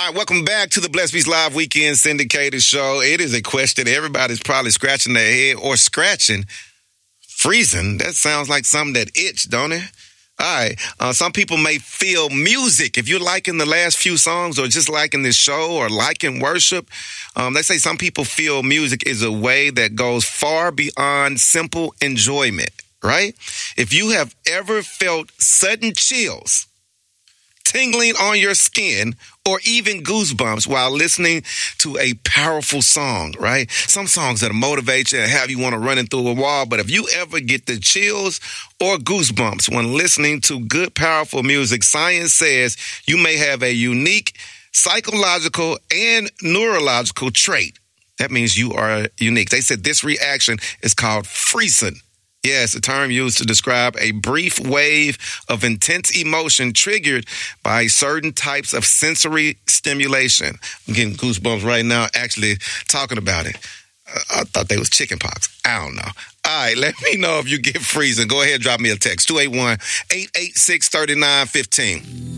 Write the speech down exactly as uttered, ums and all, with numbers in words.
All right, welcome back to the Blessed Beats Live Weekend Syndicated Show. It is a question everybody's probably scratching their head or scratching. Freezing, that sounds like something that itch, don't it? All right, uh, some people may feel music. If you're liking the last few songs or just liking this show or liking worship, um, they say some people feel music is a way that goes far beyond simple enjoyment, right? If you have ever felt sudden chills, tingling on your skin, or even goosebumps while listening to a powerful song, right? Some songs that motivate you and have you want to run into a wall. But if you ever get the chills or goosebumps when listening to good, powerful music, science says you may have a unique psychological and neurological trait. That means you are unique. They said this reaction is called freezing. Yes, a term used to describe a brief wave of intense emotion triggered by certain types of sensory stimulation. I'm getting goosebumps right now actually talking about it. Uh, I thought they was chicken pox. I don't know. All right, let me know if you get freezing. Go ahead and drop me a text, two eight one, eight eight six, three nine one five.